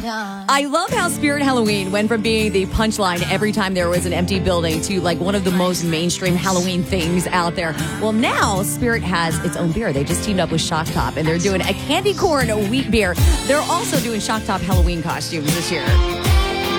I love how Spirit Halloween went from being the punchline every time there was an empty building to like one of the most mainstream Halloween things out there. Well, now Spirit has its own beer. They just teamed up with Shock Top, and they're doing a candy corn wheat beer. They're also doing Shock Top Halloween costumes this year.